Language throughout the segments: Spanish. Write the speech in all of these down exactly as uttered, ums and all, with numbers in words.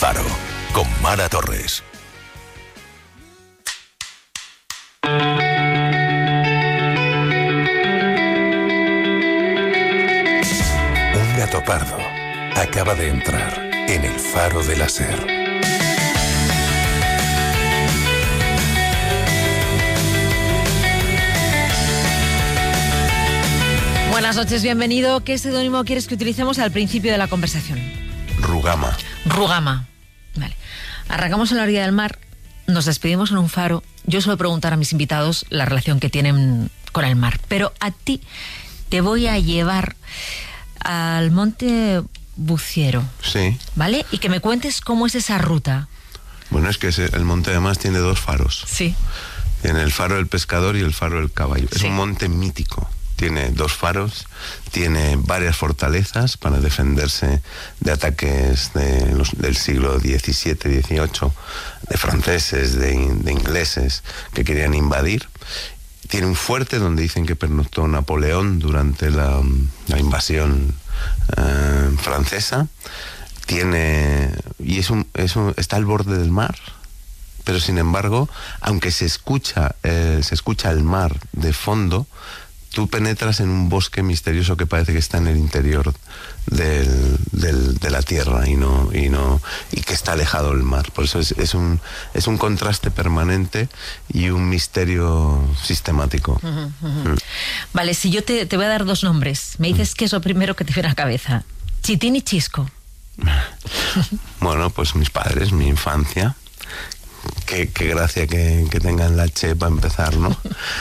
Faro, con Mara Torres. Un gato pardo acaba de entrar en el Faro de la Ser. Buenas noches, bienvenido. ¿Qué seudónimo quieres que utilicemos al principio de la conversación? Rugama. Rugama. Vale. Arrancamos en la orilla del mar, nos despedimos en un faro. Yo suelo preguntar a mis invitados la relación que tienen con el mar, pero a ti te voy a llevar al Monte Buciero. Sí. ¿Vale? Y que me cuentes cómo es esa ruta. Bueno, es que ese, el monte además tiene dos faros. Sí. Tiene el faro del pescador y el faro del caballo. Es Sí. un monte mítico. Tiene dos faros, tiene varias fortalezas para defenderse de ataques de los, del siglo diecisiete, dieciocho, de franceses, de, de ingleses que querían invadir. Tiene un fuerte donde dicen que pernoctó Napoleón durante la, la invasión eh, francesa. Tiene y es un, es un, está al borde del mar, pero sin embargo, aunque se escucha eh, se escucha el mar de fondo, tú penetras en un bosque misterioso que parece que está en el interior del, del, de la tierra y no y no y que está alejado del mar. Por eso es, es un es un contraste permanente y un misterio sistemático. Uh-huh, uh-huh. Mm. Vale, si yo te, te voy a dar dos nombres, me dices mm. qué es lo primero que te viene a la cabeza. Chitín y Chisco. Bueno, pues mis padres, mi infancia. Qué, qué gracia que, que tengan la Che para empezar, ¿no?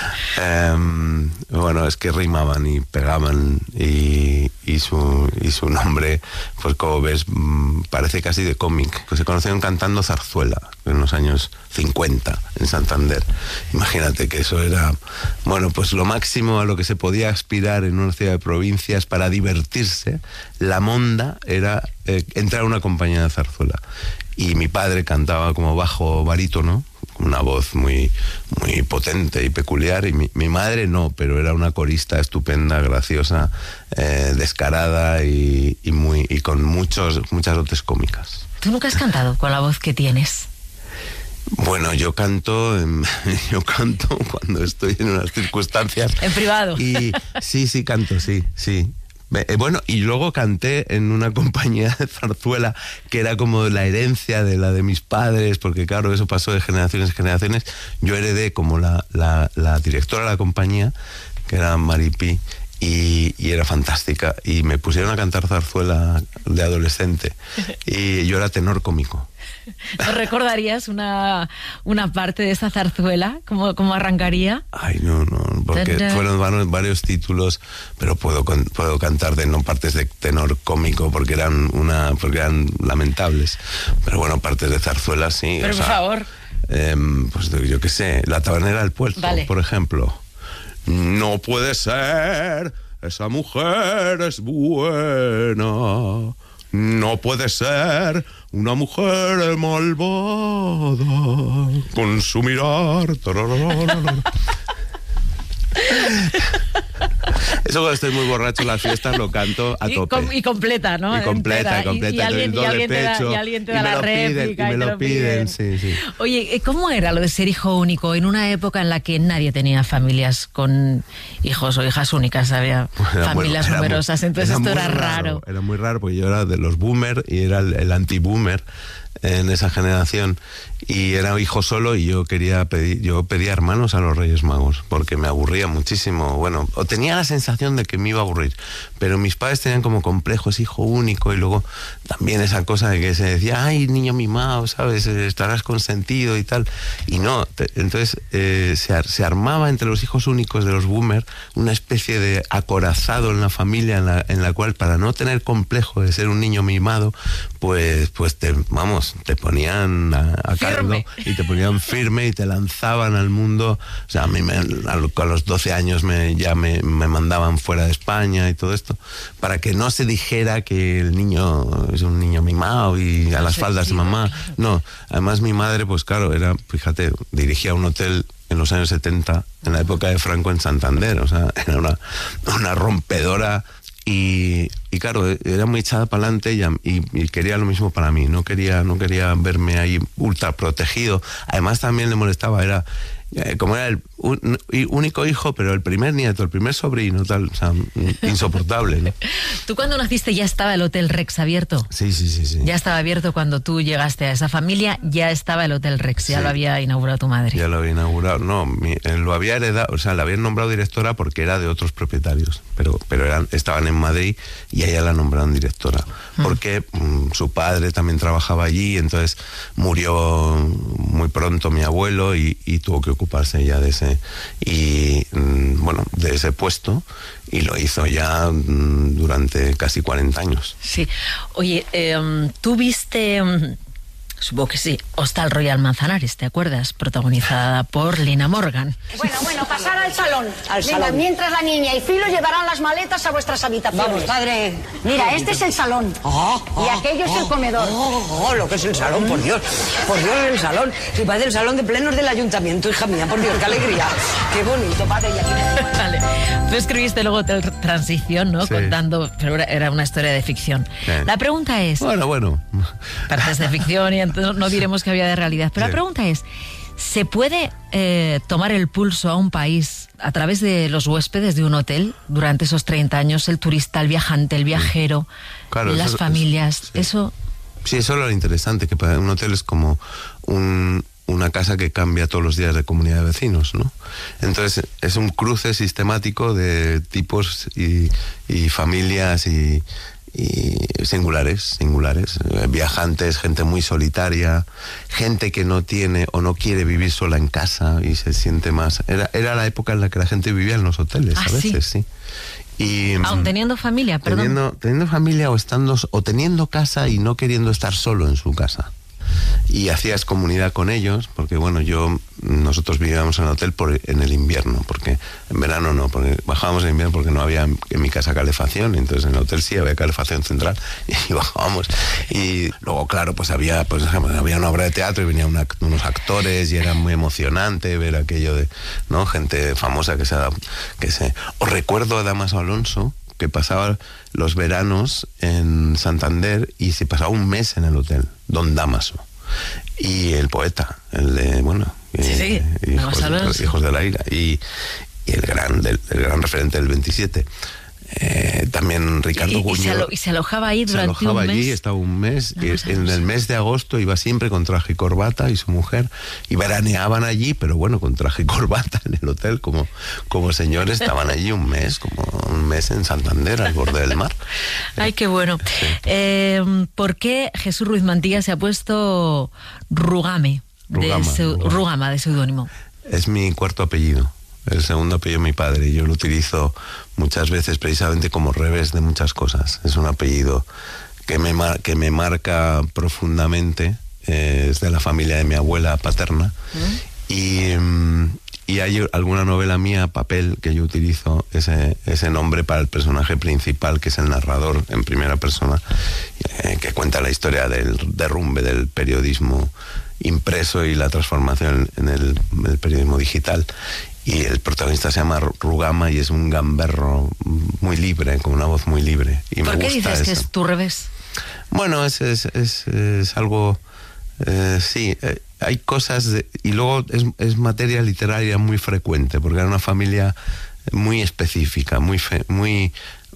um, bueno, es que rimaban y pegaban y, y, su, y su nombre, pues como ves, parece casi de cómic. Se conocieron cantando zarzuela en los años cincuenta en Santander. Imagínate que eso era, bueno, pues lo máximo a lo que se podía aspirar en una ciudad de provincias para divertirse. La monda era eh, entrar a una compañía de zarzuela. Y mi padre cantaba como bajo barítono, con una voz muy, muy potente y peculiar, y mi, mi madre no, pero era una corista estupenda, graciosa, eh, descarada y, y, muy, y con muchos, muchas dotes cómicas. ¿Tú nunca has cantado con la voz que tienes? Bueno, yo canto, yo canto cuando estoy en unas circunstancias... ¿En privado? Y sí, sí, canto, sí, sí. Bueno, y luego canté en una compañía de zarzuela que era como la herencia de la de mis padres, porque claro, eso pasó de generaciones en generaciones. Yo heredé como la, la, la directora de la compañía, que era Maripí, y, y era fantástica. Y me pusieron a cantar zarzuela de adolescente, y yo era tenor cómico. ¿No recordarías una, una parte de esa zarzuela? ¿Cómo, cómo arrancaría? Ay, no, no, porque Ta-da. fueron varios, varios títulos, pero puedo puedo cantar de no partes de tenor cómico porque eran una porque eran lamentables. Pero bueno, partes de zarzuela sí. Pero o por sea, favor. Eh, pues yo qué sé, La tabernera del puerto, vale. Por ejemplo. No puede ser, esa mujer es buena. No puede ser una mujer malvada con su mirar. Eso cuando estoy muy borracho en las fiestas lo canto a tope. Y, com- y completa, ¿no? Y completa, Entera. completa. Y, y, alguien, y, alguien te da, y alguien te da la réplica. Y me lo piden, sí, sí. Oye, ¿cómo era lo de ser hijo único en una época en la que nadie tenía familias con hijos o hijas únicas? Había era familias muy, numerosas, muy, entonces esto era raro, raro. Era muy raro porque yo era de los boomer y era el, el anti-boomer en esa generación y era hijo solo y yo quería pedir, yo pedía hermanos a los Reyes Magos porque me aburría muchísimo, bueno, o tenía la sensación de que me iba a aburrir, pero mis padres tenían como complejo, es hijo único y luego también esa cosa de que se decía, ay, niño mimado, ¿sabes? Estarás consentido y tal, y no, te, entonces eh, se, se armaba entre los hijos únicos de los boomer una especie de acorazado en la familia en la, en la cual para no tener complejo de ser un niño mimado, pues, pues te, vamos, te ponían a, a cargo y te ponían firme y te lanzaban al mundo. O sea, a mí me, a, a los doce años me, ya me, me mandaban fuera de España y todo esto, para que no se dijera que el niño es un niño mimado y a las sí, faldas sí, de mamá. No, además mi madre, pues claro, era, fíjate, dirigía un hotel en los años setenta, en la época de Franco en Santander. O sea, era una, una rompedora Y, y claro, era muy echada para adelante y, y, y quería lo mismo para mí. No quería, no quería verme ahí ultra protegido. Además también le molestaba, era eh, como era el un, único hijo, pero el primer nieto, el primer sobrino, tal, o sea, insoportable, ¿no? ¿Tú cuando naciste ya estaba el Hotel Rex abierto? Sí, sí, sí, sí. Ya estaba abierto cuando tú llegaste a esa familia, ya estaba el Hotel Rex, ya sí. Lo había inaugurado tu madre. Ya lo había inaugurado, no, mi, eh, lo había heredado, o sea, la habían nombrado directora porque era de otros propietarios, pero, pero eran, estaban en Madrid y a ella la nombraron directora, mm. porque mm, su padre también trabajaba allí, entonces murió muy pronto mi abuelo y, y tuvo que ocuparse ya de ese y mm, bueno, de ese puesto, y lo hizo ya mm, durante casi cuarenta años. Sí. Oye, eh, tú viste, um, supongo que sí, Hostal Royal Manzanares, ¿te acuerdas? Protagonizada por Lina Morgan. Bueno, bueno, pasar al salón. Al Venga, salón. mientras la niña y Filo llevarán las maletas a vuestras habitaciones. Vamos, padre. Mira, este es el salón. Oh, oh, y aquello es oh, el comedor. Oh, oh, lo que es el salón, por Dios. Por Dios, el salón. Si parece el salón de plenos del ayuntamiento, hija mía, por Dios, qué alegría. Qué bonito, padre. Y aquí... Vale. Tú escribiste luego Hotel Transición, ¿no? Sí. Contando, pero era una historia de ficción. Sí. La pregunta es... Bueno, bueno. Partes de ficción y entonces no diremos que había de realidad. Pero sí. La pregunta es, ¿se puede eh, tomar el pulso a un país a través de los huéspedes de un hotel durante esos treinta años? El turista, el viajante, el viajero, claro, las eso, familias, eso, sí. eso... Sí, eso es lo interesante, que para un hotel es como un... una casa que cambia todos los días de comunidad de vecinos, ¿no? Entonces es un cruce sistemático de tipos y, y familias y, y singulares, singulares, viajantes, gente muy solitaria, gente que no tiene o no quiere vivir sola en casa y se siente más... Era, era la época en la que la gente vivía en los hoteles, ¿Ah, a veces, sí. sí. Y, aún teniendo familia, perdón. Teniendo, teniendo familia o estando o teniendo casa y no queriendo estar solo en su casa. Y hacías comunidad con ellos, porque bueno, yo nosotros vivíamos en el hotel por, en el invierno, porque en verano no, porque bajábamos en invierno porque no había en mi casa calefacción, entonces en el hotel sí había calefacción central y bajábamos. Y luego, claro, pues había pues había una obra de teatro y venían una, unos actores y era muy emocionante ver aquello de, ¿no? Gente famosa que se... Que se os recuerdo a Damaso Alonso, que pasaba los veranos en Santander y se pasaba un mes en el hotel, Don Damaso. Y el poeta, el de, bueno, sí, eh, sí. hijos, de, hijos de la ira, y, y el gran del, el gran referente del veintisiete. Eh, también Ricardo y, Guñó. Y se, alo, y se alojaba ahí durante se alojaba un allí, mes. estaba un mes. Y en el mes de agosto iba siempre con traje y corbata y su mujer. Y veraneaban allí, pero bueno, con traje y corbata en el hotel, como, como señores, estaban allí un mes, como un mes en Santander, al borde del mar. Ay, qué bueno. Sí. Eh, ¿Por qué Jesús Ruiz Mantilla se ha puesto Rugame, Rugama, de seu, Rugama. Rugama de seudónimo? Es mi cuarto apellido. El segundo apellido de mi padre, y yo lo utilizo muchas veces precisamente como revés de muchas cosas. Es un apellido que me, mar, que me marca profundamente, eh, es de la familia de mi abuela paterna, ¿Mm? y, y hay alguna novela mía, papel, que yo utilizo ese, ese nombre para el personaje principal, que es el narrador en primera persona, eh, que cuenta la historia del derrumbe del periodismo impreso y la transformación en el, en el periodismo digital. Y el protagonista se llama Rugama y es un gamberro muy libre, con una voz muy libre. Y ¿Por me qué gusta dices eso. que es tu revés? Bueno, es, es, es, es algo... Eh, sí, eh, hay cosas... De, y luego es, es materia literaria muy frecuente, porque era una familia muy específica, muy, fe, muy,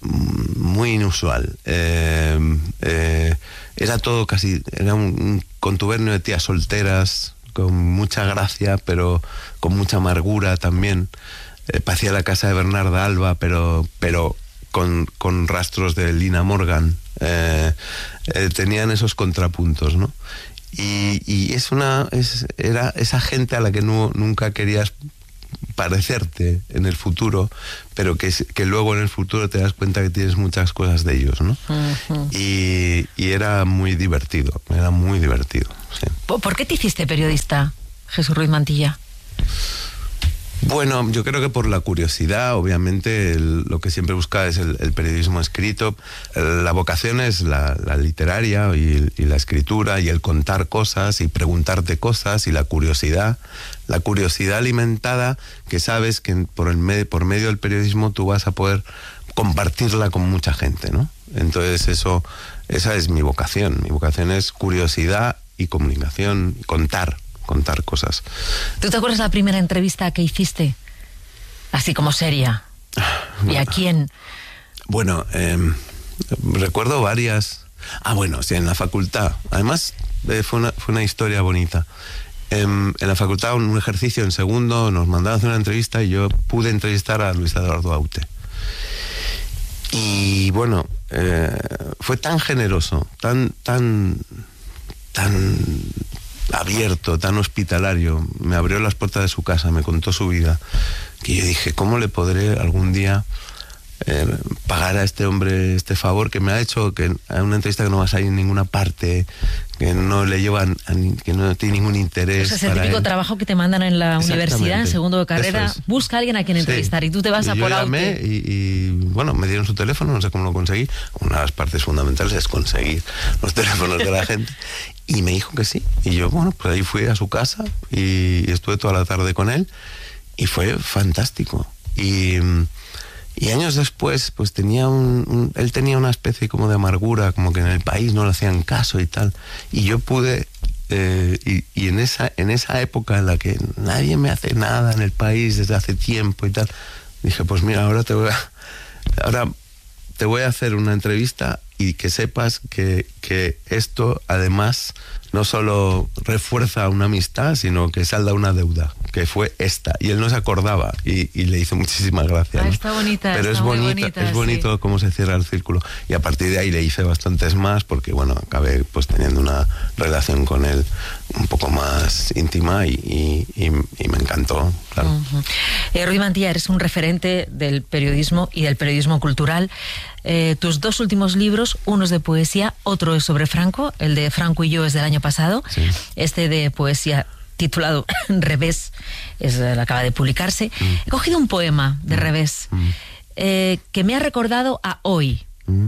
muy inusual. Eh, eh, era todo casi... Era un, un contubernio de tías solteras, con mucha gracia, pero con mucha amargura también. Eh, parecía la casa de Bernarda Alba, pero, pero con, con rastros de Lina Morgan. Eh, eh, tenían esos contrapuntos, ¿no? Y, y es una es, era esa gente a la que no, nunca querías parecerte en el futuro, pero que, que luego en el futuro te das cuenta que tienes muchas cosas de ellos, ¿no? Uh-huh. y, y era muy divertido, era muy divertido, sí. ¿Por qué te hiciste periodista, Jesús Ruiz Mantilla? Bueno, yo creo que por la curiosidad, obviamente, el, lo que siempre busca es el, el periodismo escrito. La vocación es la, la literaria y, y la escritura y el contar cosas y preguntarte cosas y la curiosidad. La curiosidad alimentada que sabes que por, el me, por medio del periodismo tú vas a poder compartirla con mucha gente, ¿no? Entonces eso, esa es mi vocación. Mi vocación es curiosidad y comunicación, y contar. contar cosas. ¿Tú te acuerdas la primera entrevista que hiciste? Así como seria. ¿Y a quién? Bueno, eh, recuerdo varias. Ah, bueno, sí, en la facultad. Además, eh, fue, una, fue una historia bonita. Eh, en la facultad, un ejercicio en segundo, nos mandaron a hacer una entrevista y yo pude entrevistar a Luis Eduardo Aute. Y bueno, eh, fue tan generoso, tan, tan, tan abierto, tan hospitalario, me abrió las puertas de su casa, me contó su vida, que yo dije, ¿cómo le podré algún día eh, pagar a este hombre este favor que me ha hecho, que a una entrevista que no va a salir en ninguna parte, que no le llevan, a, que no tiene ningún interés? O sea, es el típico él. trabajo que te mandan en la universidad, en segundo de carrera, es. busca a alguien a quien entrevistar, sí. Y tú te vas y a yo por llamé Aute. Y, y bueno, me dieron su teléfono, no sé cómo lo conseguí. Una de las partes fundamentales es conseguir los teléfonos de la gente. Y me dijo que sí. Y yo, bueno, pues ahí fui a su casa y estuve toda la tarde con él y fue fantástico. Y, y años después, pues tenía un, un... Él tenía una especie como de amargura, como que en el país no le hacían caso y tal. Y yo pude... Eh, y y en, esa, en esa época en la que nadie me hace nada en el país desde hace tiempo y tal, dije, pues mira, ahora te voy a... Ahora te voy a hacer una entrevista y que sepas que, que esto además no solo refuerza una amistad, sino que salda una deuda, que fue esta. Y él no se acordaba y, y le hizo muchísimas gracias. Ah, ¿no? está bonita, Pero está es muy bonita, bonita, es bonito sí. Cómo se cierra el círculo. Y a partir de ahí le hice bastantes más porque, bueno, acabé pues teniendo una relación con él un poco más íntima y, y, y, y me encantó, claro. Uh-huh. eh, Ruy Mantilla, eres un referente del periodismo y del periodismo cultural. Eh, tus dos últimos libros, uno es de poesía, otro es sobre Franco, el de Franco y yo es del año pasado, Sí. Este de poesía titulado Revés es, eh, acaba de publicarse. Mm. He cogido un poema de mm. Revés mm. Eh, que me ha recordado a hoy, mm.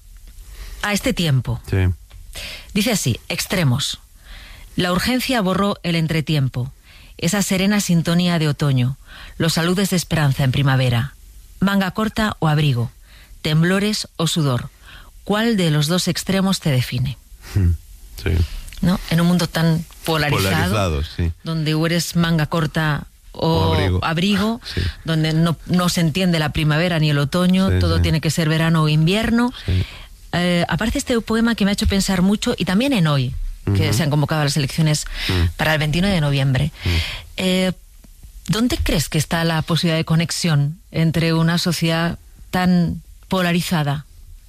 a este tiempo. Sí. Dice así, extremos. La urgencia borró el entretiempo, esa serena sintonía de otoño, los saludes de esperanza en primavera, manga corta o abrigo, temblores o sudor. ¿Cuál de los dos extremos te define? Sí. ¿No? En un mundo tan polarizado, Polarizado, sí. donde o eres manga corta o, o abrigo, abrigo sí. donde no, no se entiende la primavera ni el otoño, sí, todo sí. tiene que ser verano o invierno. Sí. Eh, aparece este poema que me ha hecho pensar mucho, y también en hoy, uh-huh. que se han convocado las elecciones uh-huh. para el veintiuno de noviembre. Uh-huh. Eh, ¿Dónde crees que está la posibilidad de conexión entre una sociedad tan polarizada?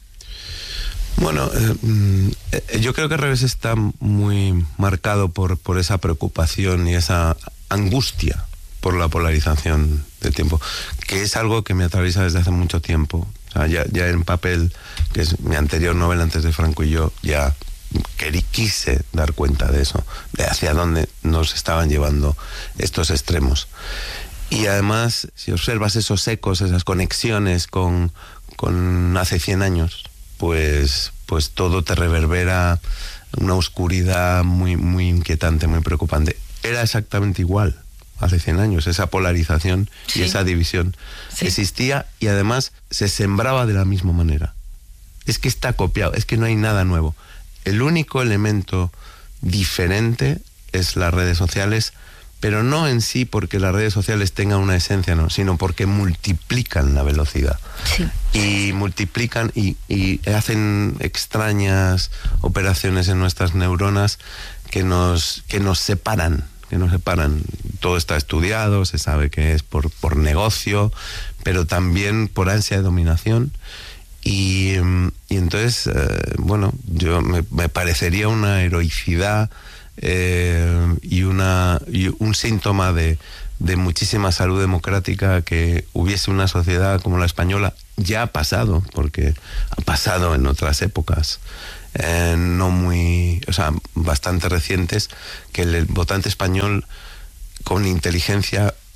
Bueno, eh, yo creo que al revés está muy marcado por, por esa preocupación y esa angustia por la polarización del tiempo, que es algo que me atraviesa desde hace mucho tiempo. O sea, ya, ya en Papel, que es mi anterior novela antes de Franco y yo, ya querí, quise dar cuenta de eso, de hacia dónde nos estaban llevando estos extremos. Y además, si observas esos ecos, esas conexiones con, con hace cien años, pues, pues todo te reverbera una oscuridad muy, muy inquietante, muy preocupante. Era exactamente igual hace cien años, esa polarización sí. y esa división sí. existía, y además se sembraba de la misma manera. Es que está copiado, es que no hay nada nuevo. El único elemento diferente es las redes sociales, pero no en sí porque las redes sociales tengan una esencia, no, sino porque multiplican la velocidad. Sí. Y multiplican y, y hacen extrañas operaciones en nuestras neuronas que nos, que nos separan, que nos separan. Todo está estudiado, se sabe que es por, por negocio, pero también por ansia de dominación. Y, y entonces, eh, bueno, yo me, me parecería una heroicidad eh, y, una, y un síntoma de, de muchísima salud democrática que hubiese una sociedad como la española. Ya ha pasado, porque ha pasado en otras épocas, eh, no muy, o sea, bastante recientes, que el votante español con inteligencia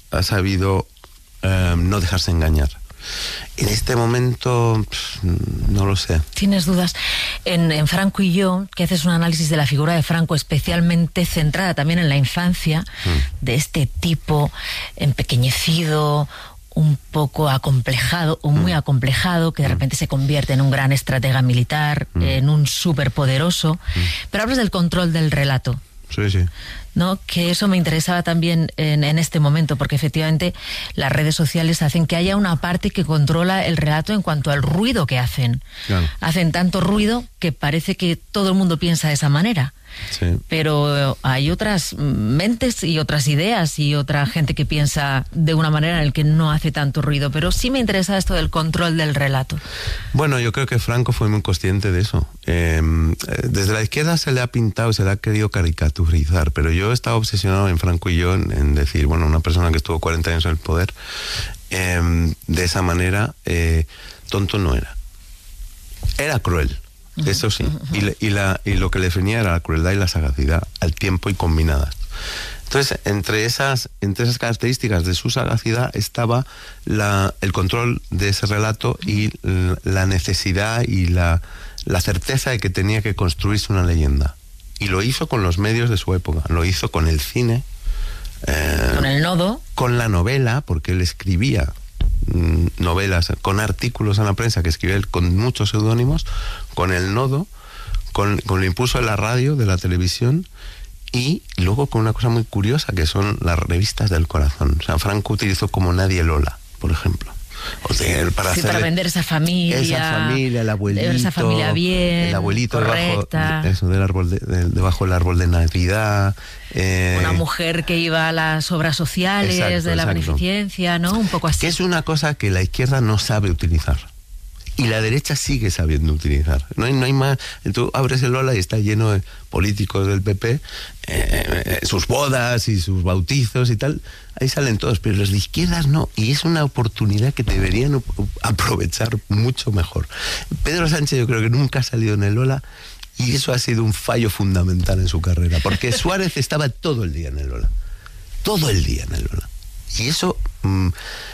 ha sabido eh, no dejarse engañar. En este momento, no lo sé. ¿Tienes dudas? En, en Franco y yo, que haces un análisis de la figura de Franco, especialmente centrada también en la infancia, mm. de este tipo empequeñecido, un poco acomplejado, o muy mm. acomplejado, que de repente mm. se convierte en un gran estratega militar, mm. en un superpoderoso. Mm. Pero hablas del control del relato. Sí, sí. ¿No? Que eso me interesaba también en, en este momento, porque efectivamente las redes sociales hacen que haya una parte que controla el relato en cuanto al ruido que hacen. Claro. Hacen tanto ruido que parece que todo el mundo piensa de esa manera. Sí. Pero hay otras mentes y otras ideas y otra gente que piensa de una manera en la que no hace tanto ruido. Pero sí me interesa esto del control del relato. Bueno, yo creo que Franco fue muy consciente de eso. Eh, desde la izquierda se le ha pintado, se le ha querido caricaturizar, pero yo he estado obsesionado en Franco y yo en, en decir, bueno, una persona que estuvo cuarenta años en el poder, eh, de esa manera, eh, tonto no era. Era cruel. Eso sí, y, le, y, la, y lo que le definía era la crueldad y la sagacidad al tiempo y combinadas. Entonces, entre esas, entre esas características de su sagacidad estaba la, el control de ese relato y la necesidad y la, la certeza de que tenía que construirse una leyenda. Y lo hizo con los medios de su época, lo hizo con el cine. Eh, con el nodo. Con la novela, porque él escribía novelas, con artículos en la prensa que escribe él con muchos seudónimos, con el nodo, con, con el impulso de la radio, de la televisión, y luego con una cosa muy curiosa que son las revistas del corazón. O sea, Franco utilizó como nadie Lola, por ejemplo. O sea, para, sí, para vender esa familia, esa familia, el abuelito, esa familia bien, el abuelito correcta. Debajo, eso, del árbol de, de, debajo del árbol de Navidad. Eh, una mujer que iba a las obras sociales, exacto, de la exacto. beneficencia, ¿no? Un poco así. Que es una cosa que la izquierda no sabe utilizar. Y la derecha sigue sabiendo utilizar. No hay, no hay más. Tú abres el Lola y está lleno de políticos del P P, eh, eh, sus bodas y sus bautizos y tal. Ahí salen todos, pero los de izquierdas no. Y es una oportunidad que deberían aprovechar mucho mejor. Pedro Sánchez yo creo que nunca ha salido en el Lola y eso ha sido un fallo fundamental en su carrera. Porque Suárez estaba todo el día en el Lola. Todo el día en el Lola. Y eso mmm,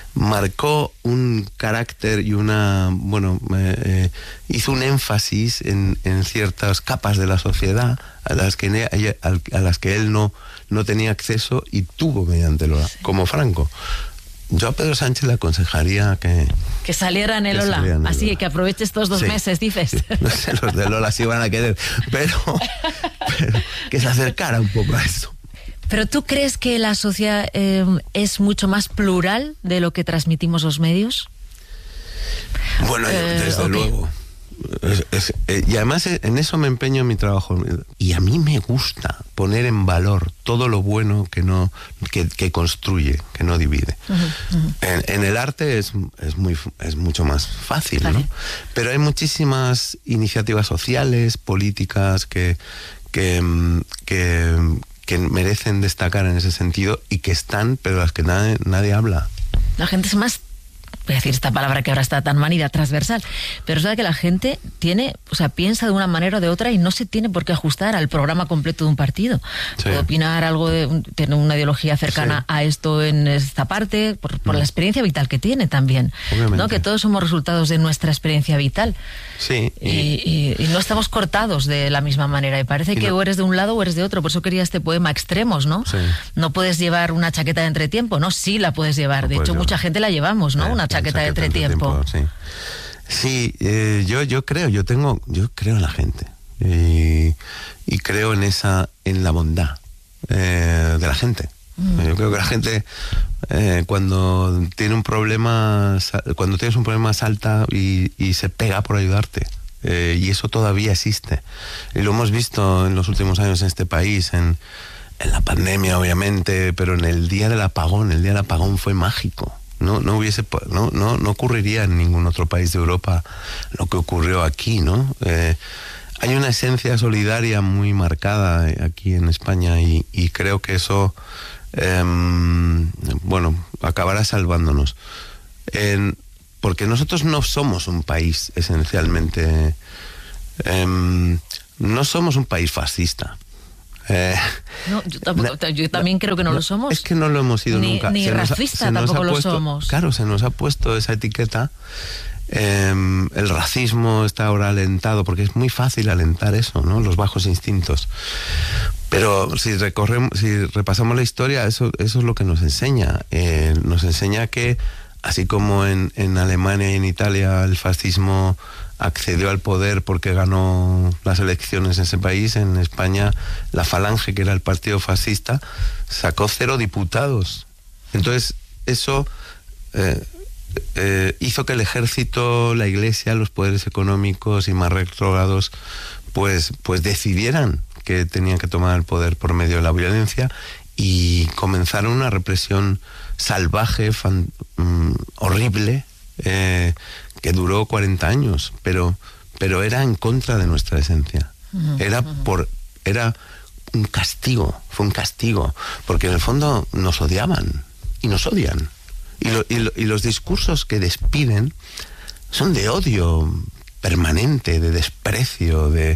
marcó un carácter y una, bueno, eh, eh, hizo un énfasis en, en ciertas capas de la sociedad a las que, a las que él no, no tenía acceso y tuvo mediante Lola, sí. Como Franco. Yo a Pedro Sánchez le aconsejaría que... Que saliera en el Lola, en el así Lola. Que aproveche estos dos sí, meses, dices. Sí. No sé, los de Lola sí van a querer, pero, pero que se acercara un poco a eso. ¿Pero tú crees que la sociedad eh, es mucho más plural de lo que transmitimos los medios? Bueno, eh, desde okay. luego. Es, es, eh, y además en eso me empeño en mi trabajo. Y a mí me gusta poner en valor todo lo bueno que no que, que construye, que no divide. Uh-huh, uh-huh. En, en el arte es, es, muy, es mucho más fácil, fácil, ¿no? Pero hay muchísimas iniciativas sociales, políticas que... que, que que merecen destacar en ese sentido y que están, pero las que nadie, nadie habla. La gente es más, voy a decir esta palabra que ahora está tan manida, transversal, pero es verdad que la gente tiene, o sea, piensa de una manera o de otra y no se tiene por qué ajustar al programa completo de un partido. Sí. Puede opinar algo, de, tiene una ideología cercana sí. a esto en esta parte, por, por mm. la experiencia vital que tiene también. Obviamente. ¿No? Que todos somos resultados de nuestra experiencia vital. Sí. Y, y, y no estamos cortados de la misma manera. Y parece y que no. o eres de un lado o eres de otro. Por eso quería este poema Extremos, ¿no? Sí. No puedes llevar una chaqueta de entretiempo, ¿no? Sí la puedes llevar. No de hecho, llevar. Mucha gente la llevamos, ¿no? Eh, una chaqueta, chaqueta de entretiempo. entretiempo sí, sí eh, yo, yo creo, yo tengo, yo creo en la gente. Y, y creo en esa, en la bondad eh, de la gente. Mm. Yo creo que la gente eh, cuando tiene un problema, cuando tienes un problema salta y, y se pega por ayudarte. Eh, y eso todavía existe. Y lo hemos visto en los últimos años en este país, en, en la pandemia obviamente, pero en el día del apagón, el día del apagón fue mágico. No, no hubiese, no, no, no ocurriría en ningún otro país de Europa lo que ocurrió aquí, ¿no? Eh, hay una esencia solidaria muy marcada aquí en España y, y creo que eso Eh, bueno, acabará salvándonos. Eh, porque nosotros no somos un país esencialmente... Eh, no somos un país fascista. Eh, No, yo, tampoco, na, yo también creo que no, no lo somos. Es que no lo hemos sido ni, nunca. Ni racista tampoco lo somos. Claro, se nos ha puesto esa etiqueta. Eh, el racismo está ahora alentado, porque es muy fácil alentar eso, ¿no? Los bajos instintos. Pero si recorremos, si repasamos la historia, eso, eso es lo que nos enseña. Eh, nos enseña que, así como en, en Alemania y en Italia el fascismo accedió al poder porque ganó las elecciones en ese país, en España la Falange, que era el partido fascista, sacó cero diputados. Entonces eso eh, eh, hizo que el ejército, la iglesia, los poderes económicos y más retrógrados pues, pues decidieran que tenían que tomar el poder por medio de la violencia, y comenzaron una represión salvaje, fan, um, horrible, eh, que duró cuarenta años, pero, pero era en contra de nuestra esencia. Uh-huh, era uh-huh. por era un castigo, fue un castigo, porque en el fondo nos odiaban y nos odian. Y, lo, y, lo, y los discursos que despiden son de odio permanente, de desprecio, de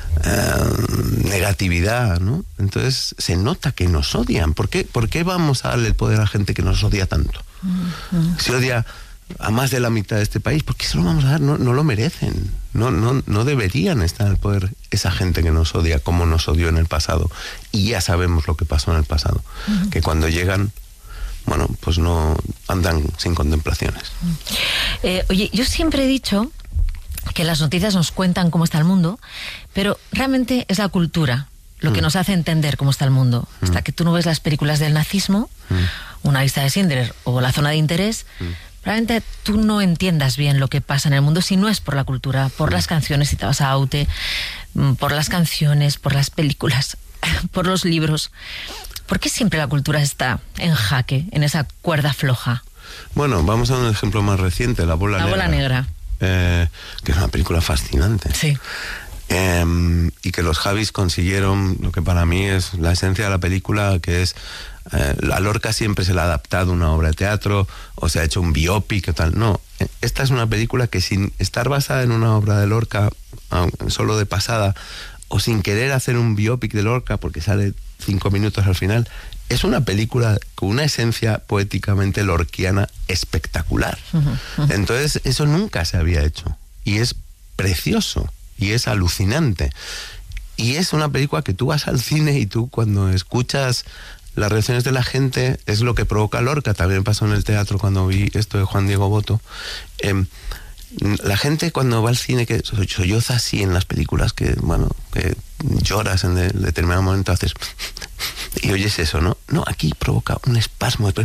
uh, negatividad, ¿no? Entonces se nota que nos odian. ¿Por qué, ¿Por qué vamos a darle el poder a gente que nos odia tanto? Uh-huh. Si odia a más de la mitad de este país, ¿por qué se lo vamos a dar? No, no lo merecen. No, no, no deberían estar en el poder esa gente que nos odia, como nos odió en el pasado. Y ya sabemos lo que pasó en el pasado. Uh-huh. Que cuando llegan, bueno, pues no andan sin contemplaciones. Eh, oye, yo siempre he dicho que las noticias nos cuentan cómo está el mundo, pero realmente es la cultura lo que mm. nos hace entender cómo está el mundo. Mm. Hasta que tú no ves las películas del nazismo, mm. Una lista de Schindler o La zona de interés, mm. probablemente tú no entiendas bien lo que pasa en el mundo si no es por la cultura, por mm. las canciones, si te vas a Aute, por las canciones, por las películas, por los libros. ¿Por qué siempre la cultura está en jaque, en esa cuerda floja? Bueno, vamos a un ejemplo más reciente, La bola la negra. La bola negra. Eh, que es una película fascinante. Sí. Eh, y que los Javis consiguieron lo que para mí es la esencia de la película, que es eh, a Lorca siempre se le ha adaptado una obra de teatro o se ha hecho un biopic o tal. No, esta es una película que, sin estar basada en una obra de Lorca solo de pasada, o sin querer hacer un biopic de Lorca porque sale cinco minutos al final, es una película con una esencia poéticamente lorquiana espectacular. Uh-huh, uh-huh. Entonces, eso nunca se había hecho. Y es precioso. Y es alucinante. Y es una película que tú vas al cine y tú, cuando escuchas las reacciones de la gente, es lo que provoca Lorca. También pasó en el teatro cuando vi esto de Juan Diego Botto. Eh, la gente cuando va al cine, que solloza así en las películas, que, bueno, que lloras en de, determinado momento, haces... y oyes eso, ¿no? No, aquí provoca un espasmo, de...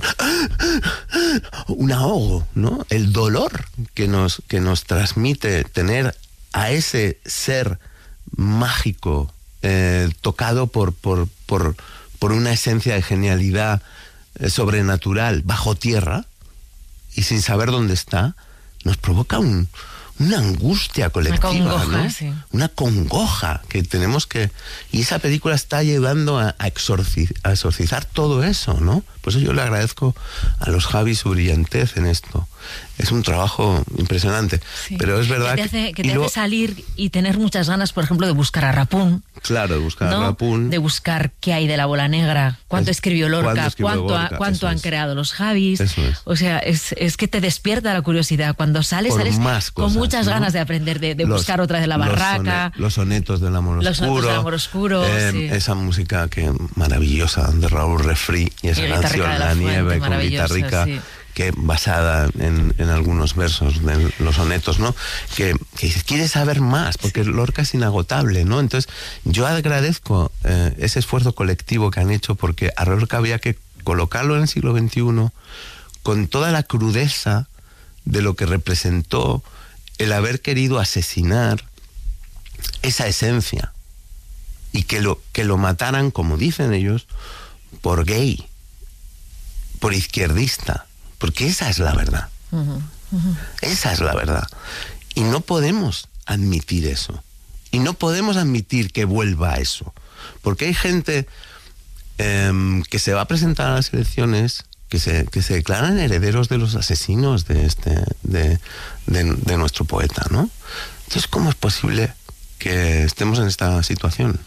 un ahogo, ¿no? El dolor que nos, que nos transmite tener a ese ser mágico, eh, tocado por, por, por, por una esencia de genialidad eh, sobrenatural, bajo tierra, y sin saber dónde está, nos provoca un, una angustia colectiva, una congoja, ¿no? Sí. Una congoja que tenemos que... Y esa película está ayudando a, a, exorciz, a exorcizar todo eso, ¿no? Por eso yo le agradezco a los Javis su brillantez en esto. Es un trabajo impresionante, sí. Pero es verdad que te hace, que, que te luego, hace salir y tener muchas ganas, por ejemplo, de buscar a Rapún. Claro, de buscar ¿no? a Rapún. De buscar qué hay de La bola negra, cuánto es, escribió Lorca, ¿cuánto, escribió cuánto, Lorca? Ha, cuánto han es. creado los Javis. Eso es. O sea, es, es que te despierta la curiosidad. Cuando sales, Por sales más cosas, con muchas ¿no? ganas de aprender, de, de los, buscar otra de La Barraca. Los, sonet, los sonetos del amor los oscuro. Sonetos del amor oscuro, eh, sí. Esa música que maravillosa de Raúl Refri y esa y canción La, la Nieve con guitarrica. Sí. Que basada en, en algunos versos de los sonetos, ¿no? Que, que quiere saber más, porque Lorca es inagotable, ¿no? Entonces, yo agradezco eh, ese esfuerzo colectivo que han hecho, porque a Lorca había que colocarlo en el siglo veintiuno con toda la crudeza de lo que representó el haber querido asesinar esa esencia y que lo, que lo mataran, como dicen ellos, por gay, por izquierdista. Porque esa es la verdad. Uh-huh, uh-huh. Esa es la verdad. Y no podemos admitir eso. Y no podemos admitir que vuelva a eso. Porque hay gente eh, que se va a presentar a las elecciones que se, que se declaran herederos de los asesinos de, este, de, de, de nuestro poeta, ¿no? Entonces, ¿cómo es posible que estemos en esta situación?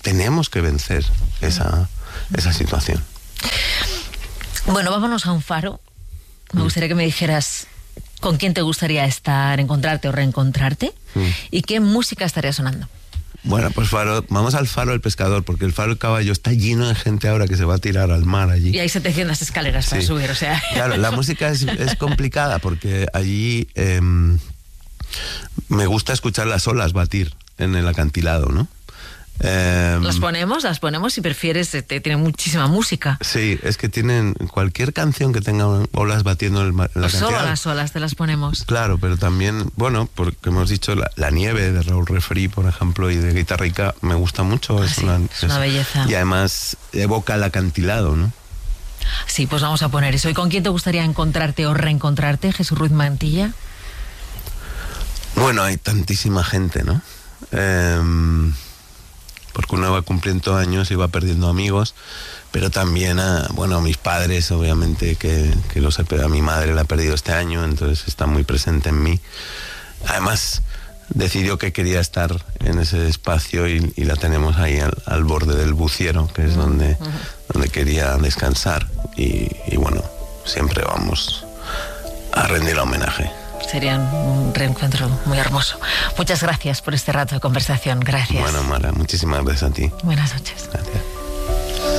tenemos que vencer esa, esa situación. Bueno, vámonos a un faro. Me gustaría que me dijeras con quién te gustaría estar, encontrarte o reencontrarte, mm. y qué música estaría sonando. Bueno, pues faro, vamos al Faro del Pescador, porque el Faro del Caballo está lleno de gente ahora que se va a tirar al mar allí. Y hay setecientas escaleras para sí. subir, o sea... Claro, la música es, es complicada, porque allí eh, me gusta escuchar las olas batir en el acantilado, ¿no? Eh, las ponemos, las ponemos si prefieres, te, tiene muchísima música. Sí, es que tienen cualquier canción que tenga olas batiendo en el mar. Pues solo las olas te las ponemos. Claro, pero también, bueno, porque hemos dicho la, la nieve de Raúl Refri, por ejemplo, y de Guitarrica, me gusta mucho. Ah, es, sí, una, es una belleza. Y además evoca el acantilado, ¿no? Sí, pues vamos a poner eso. ¿Y con quién te gustaría encontrarte o reencontrarte, Jesús Ruiz Mantilla? Bueno, hay tantísima gente, ¿no? Eh... porque uno va cumpliendo años y va perdiendo amigos, pero también a, bueno, a mis padres, obviamente, que, que los he perdido. A mi madre la he perdido este año, entonces está muy presente en mí. Además, decidió que quería estar en ese espacio y, y la tenemos ahí al, al borde del Buciero, que es donde, uh-huh. donde quería descansar. Y, y bueno, siempre vamos a rendir homenaje. Sería un reencuentro muy hermoso. Muchas gracias por este rato de conversación. Gracias. Bueno, Mara, muchísimas gracias a ti. Buenas noches. Gracias.